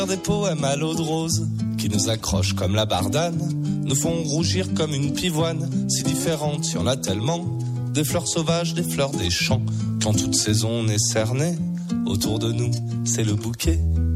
Des poèmes à l'eau de rose qui nous accrochent comme la bardane, nous font rougir comme une pivoine, si différentes, y en a tellement, des fleurs sauvages, des champs, qu'en toute saison on est cerné, autour de nous c'est le bouquet